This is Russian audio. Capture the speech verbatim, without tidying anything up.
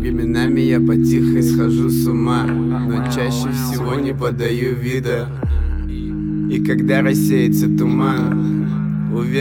Временами я потихо схожу с ума, но чаще всего не подаю вида. И когда рассеется туман, уверен,